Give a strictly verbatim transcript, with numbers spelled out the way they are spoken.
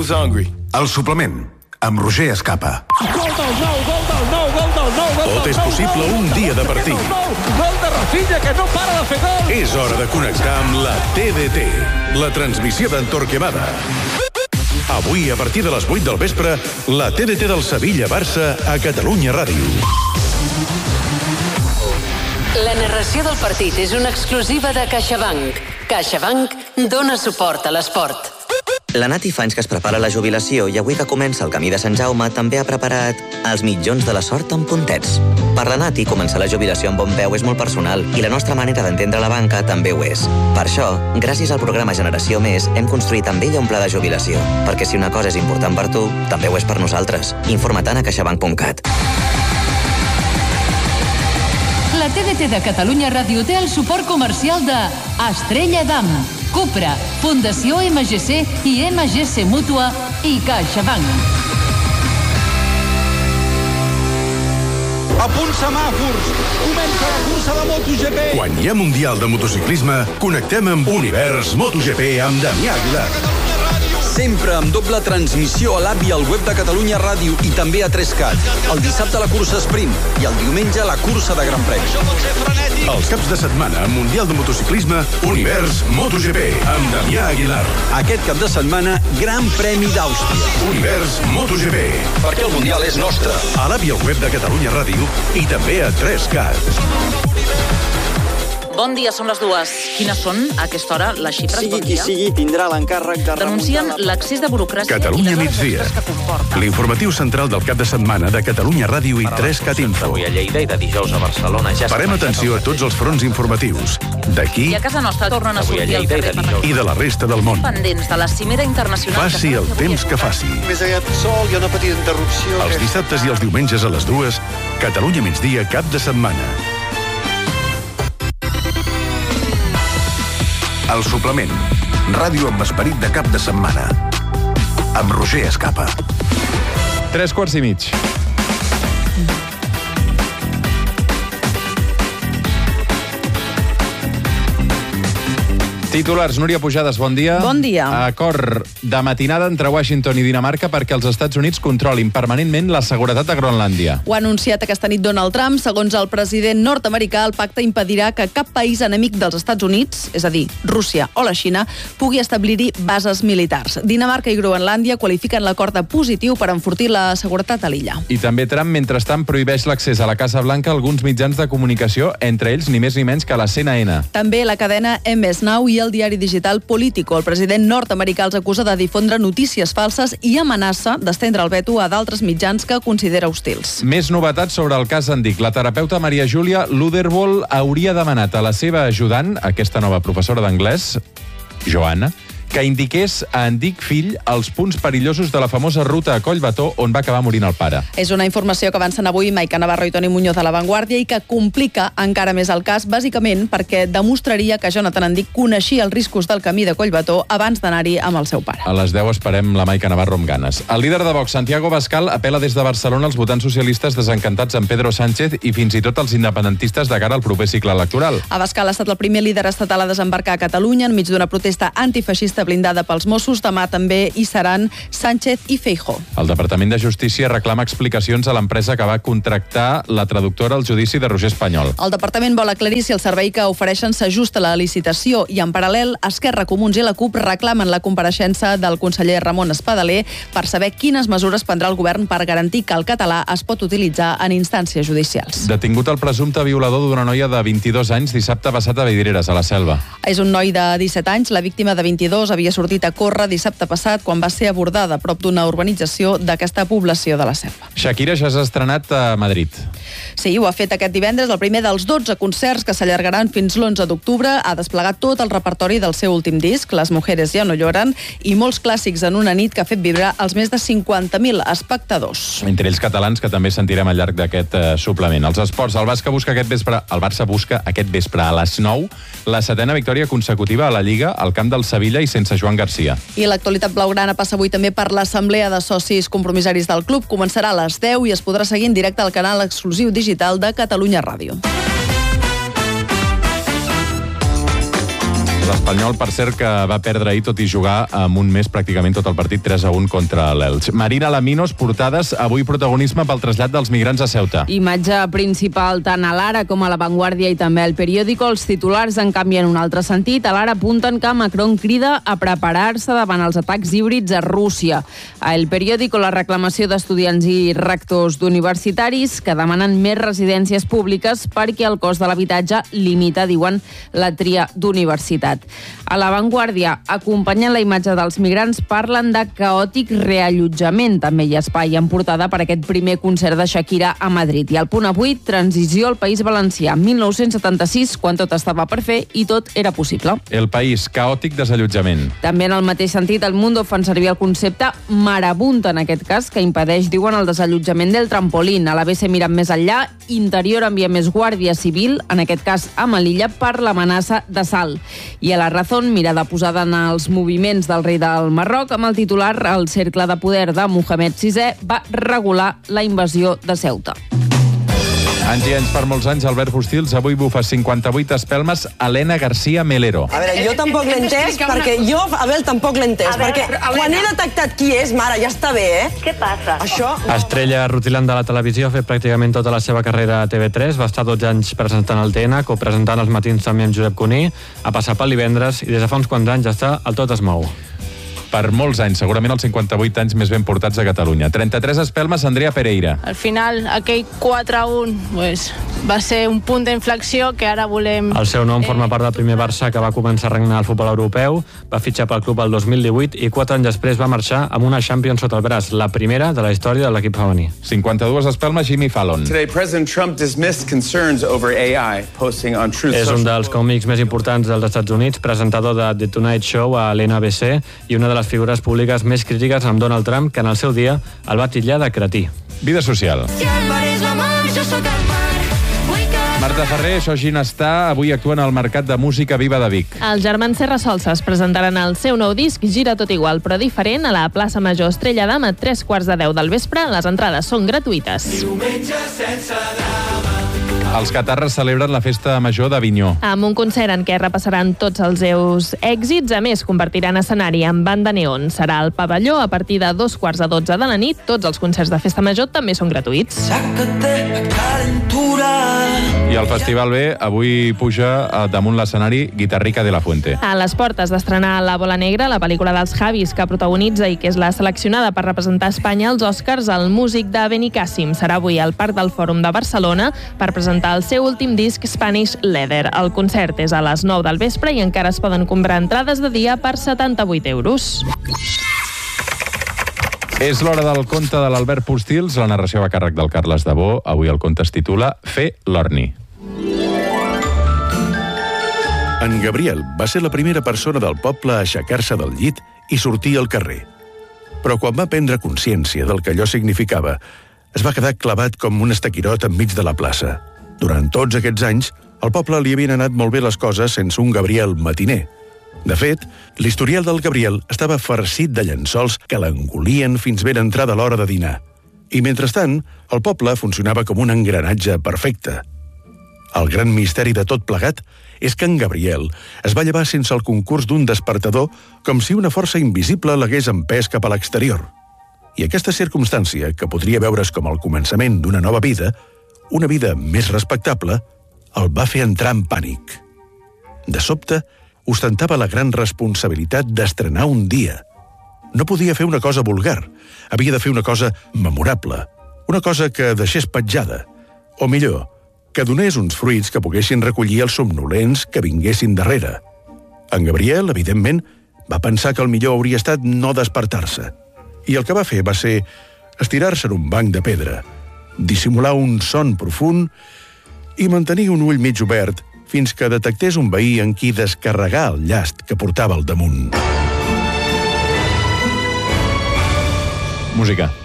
Who's hungry? El suplement, amb Roger Escapa. Gol del nou, gol del nou, gol del nou, gol Tot és possible un dia de partit. Gol de Rafinha, que no para de fer gol. És hora de connectar amb la T D T, la transmissió d'en Torquemada. Avui, a partir de les vuit del vespre, la T D T del Sevilla-Barça a Catalunya Ràdio. La narració del partit és una exclusiva de CaixaBank. CaixaBank dona suport a l'esport. La Nati fa anys que es prepara la jubilació i avui que comença el camí de Sant Jaume també ha preparat els mitjons de la sort amb puntets. Per la Nati, començar la jubilació amb bon peu és molt personal i la nostra manera d'entendre la banca també ho és. Per això, gràcies al programa Generació Més, hem construït amb ella un pla de jubilació. Perquè si una cosa és important per tu, també ho és per nosaltres. Informa-te'n a caixabank punt cat. La T D T de Catalunya Ràdio té el suport comercial de Estrella Damm, Cupra, Fundació M G C i M G C Mútua i CaixaBank. A punt semàfors, comença la cursa de MotoGP. Quan hi ha Mundial de Motociclisme, connectem amb Univers MotoGP amb Damià Aguilar. Sempre amb doble transmissió a l'app i al web de Catalunya Ràdio i també a tres cat. El dissabte la cursa sprint i el diumenge la cursa de Gran Premi. Els caps de setmana amb Mundial de Motociclisme, Univers MotoGP amb Damià Aguilar. Aquest cap de setmana, Gran Premi d'Àustria. Univers MotoGP. Perquè el Mundial és nostre. A l'app i al web de Catalunya Ràdio i també a tres cat. Bon dia, són les dues. Quines són, a aquesta hora, les xifres? Sigui bon qui dia? sigui, tindrà l'encàrrec de Denuncien l'accés de burocràcia Catalunya i les hores migdia. extres que comporta. L'informatiu central del cap de setmana de Catalunya Ràdio i tres cat Info. Avui a Lleida i de dijous a Barcelona ja Parem atenció a tots els fronts informatius. D'aquí I a casa nostra tornen a sortir al carrer per i de la resta del món. pendents de la cimera internacional. Faci el temps que faci. Més aviat sol, hi ha una petita interrupció. Els dissabtes i els diumenges a les dues, Catalunya migdia cap de setmana. El suplement. Ràdio amb esperit de cap de setmana. Amb Roger Escapa. Tres quarts i mig. Titulars, Núria Pujades, bon dia. Bon dia. Acord de matinada entre Washington i Dinamarca perquè els Estats Units controlin permanentment la seguretat a Groenlàndia. Ho ha anunciat aquesta nit Donald Trump. Segons el president nord-americà, el pacte impedirà que cap país enemic dels Estats Units, és a dir, Rússia o la Xina, pugui establir-hi bases militars. Dinamarca i Groenlàndia qualifiquen l'acord de positiu per enfortir la seguretat a l'illa. I també Trump, mentrestant, prohibeix l'accés a la Casa Blanca a alguns mitjans de comunicació, entre ells ni més ni menys que la C N N. També la cadena M S Now i el diari digital Politico. El president nord-americà els acusa de difondre notícies falses i amenaça d'estendre el veto a d'altres mitjans que considera hostils. Més novetats sobre el cas Andic. La terapeuta Maria Júlia Ludervoll hauria demanat a la seva ajudant, aquesta nova professora d'anglès, Joana, que indiqués a Andic fill els punts perillosos de la famosa ruta a Collbató on va acabar morint el pare. És una informació que avancen avui Maica Navarro i Toni Muñoz a La Vanguardia i que complica encara més el cas, bàsicament perquè demostraria que Jonathan Andic coneixia els riscos del camí de Collbató abans d'anar-hi amb el seu pare. A les deu esperem la Maica Navarro amb ganes. El líder de Vox, Santiago Bascal, apela des de Barcelona als votants socialistes desencantats amb Pedro Sánchez i fins i tot als independentistes de cara al proper cicle electoral. Abascal ha estat el primer líder estatal a desembarcar a Catalunya enmig d'una protesta antifeixista blindada pels Mossos. Demà també hi seran Sánchez i Feijóo. El Departament de Justícia reclama explicacions a l'empresa que va contractar la traductora al judici de Roger Espanyol. El departament vol aclarir si el servei que ofereixen s'ajusta a la licitació i, en paral·lel, Esquerra, Comuns i la CUP reclamen la compareixença del conseller Ramon Espadaler per saber quines mesures prendrà el govern per garantir que el català es pot utilitzar en instàncies judicials. Detingut el presumpte violador d'una noia de vint-i-dos anys dissabte passat a Vidreres, a la Selva. És un noi de disset anys. La víctima de vint-i-dos havia sortit a córrer dissabte passat quan va ser abordada a prop d'una urbanització d'aquesta població de la Selva. Shakira ja s'ha estrenat a Madrid. Sí, ho ha fet aquest divendres, el primer dels dotze concerts que s'allargaran fins l'onze d'octubre. Ha desplegat tot el repertori del seu últim disc, Les mujeres ya no lloran, i molts clàssics en una nit que ha fet vibrar els més de cinquanta mil espectadors. Entre ells catalans, que també sentirem al llarg d'aquest eh, suplement. Els esports, el Barça busca aquest vespre, el Barça busca aquest vespre a les nou la setena victòria consecutiva a la Lliga al camp del Sevilla i sense Joan Garcia. I l'actualitat blaugrana passa avui també per l'assemblea de socis compromissaris del club. Començarà a les deu i es podrà seguir en directe al canal exclusiu digital de Catalunya Ràdio. L'Espanyol, per cert, que va perdre ahir, tot i jugar amb un mes pràcticament tot el partit tres a un contra l'Elx. Marina Laminos, portades, avui protagonisme pel trasllat dels migrants a Ceuta. Imatge principal tant a l'Ara com a La Vanguardia i també al Periódico. Els titulars en canvien un altre sentit. A l'Ara apunten que Macron crida a preparar-se davant els atacs híbrids a Rússia. A El Periódico, la reclamació d'estudiants i rectors d'universitaris que demanen més residències públiques perquè el cost de l'habitatge limita, diuen, la tria d'universitat. A La Vanguardia, acompanyant la imatge dels migrants, parlen de caòtic reallotjament. També hi ha espai en portada per aquest primer concert de Shakira a Madrid. I al Punt Avui, transició al País Valencià. mil nou-cents setanta-sis, quan tot estava per fer i tot era possible. El País, caòtic desallotjament. També en el mateix sentit, el Mundo fan servir el concepte marabunta, en aquest cas, que impedeix, diuen, el desallotjament del trampolín. A l'A B C miren més enllà, Interior envia més guàrdia civil, en aquest cas a Melilla, per l'amenaça d'assalt. I a La Razón, mirada posada en els moviments del rei del Marroc, amb el titular El cercle de poder de Mohamed sisè va regular la invasió de Ceuta. Anys i anys per molts anys, Albert Postils, avui bufa cinquanta-vuit espelmes a Elena García Melero. A veure, jo tampoc l'he entès, perquè jo, Abel, tampoc l'he entès, perquè quan he detectat qui és, mare, ja està bé, eh? Què passa? Això... Estrella rutilant de la televisió, ha fet pràcticament tota la seva carrera a T V tres, va estar dotze anys presentant el T N, copresentant els matins també amb Josep Cuní, ha passat pel Divendres i des de fa uns quants anys ja està al Tot es mou. Per molts anys, segurament els cinquanta-vuit anys més ben portats a Catalunya. trenta-tres espelmes, Andrea Pereira. Al final, aquell quatre a un pues, va ser un punt d'inflexió que ara volem... El seu nom forma part del primer Barça que va començar a regnar al futbol europeu, va fitxar pel club el dos mil divuit i quatre anys després va marxar amb una Champions sota el braç, la primera de la història de l'equip femení. cinquanta-dues espelmes, Jimmy Fallon. Today, President Trump dismissed concerns over A I, posting on Truth És Social. un dels còmics més importants dels Estats Units, presentador de The Tonight Show a l'N B C i una de les figures públiques més crítiques amb Donald Trump, que en el seu dia el va titllar de cretí. Vida social. Marta Ferrer, això Ginestar, avui actuen al Mercat de Música Viva de Vic. Els germans Serra Solses presentaran el seu nou disc Gira tot igual, però diferent, a la plaça Major Estrella d'Am a tres quarts de deu del vespre. Les entrades són gratuïtes. Diumenge sense drama. Els catarres celebren la festa major d'Avinyó. Amb un concert en què repassaran tots els seus èxits, a més compartiran escenari amb banda neon. Serà al pavelló a partir de dos quarts de dotze de la nit. Tots els concerts de festa major també són gratuïts. I el Festival B avui puja damunt l'escenari Guitarrica de la Fuente. A les portes d'estrenar La Bola Negra, la pel·lícula dels Javis que protagonitza i que és la seleccionada per representar Espanya als Oscars, el músic de Benicàssim serà avui al Parc del Fòrum de Barcelona per presentar el seu últim disc Spanish Leather. El concert és a les nou del vespre i encara es poden comprar entrades de dia per setanta-vuit euros. És l'hora del conte de l'Albert Postils. La narració va a càrrec del Carles Dabó. Avui el conte es titula Fer l'Orni. En Gabriel va ser la primera persona del poble a aixecar-se del llit i sortir al carrer. Però quan va prendre consciència del que allò significava, es va quedar clavat com un estaquirot enmig de la plaça. Durant tots aquests anys, al poble li havien anat molt bé les coses sense un Gabriel matiner. De fet, l'historial del Gabriel estava farcit de llençols que l'engolien fins ben entrada l'hora de dinar. I mentrestant, el poble funcionava com un engranatge perfecte. El gran misteri de tot plegat és que en Gabriel es va llevar sense el concurs d'un despertador com si una força invisible l'hagués empès cap a l'exterior. I aquesta circumstància, que podria veure's com el començament d'una nova vida, una vida més respectable, el va fer entrar en pànic. De sobte, ostentava la gran responsabilitat d'estrenar un dia. No podia fer una cosa vulgar, havia de fer una cosa memorable, una cosa que deixés petjada, o millor, que donés uns fruits que poguessin recollir els somnolents que vinguessin darrere. En Gabriel, evidentment, va pensar que el millor hauria estat no despertar-se. I el que va fer va ser estirar-se en un banc de pedra, dissimular un son profund i mantenir un ull mig obert fins que detectés un veí en qui descarregar el llast que portava al damunt. Música.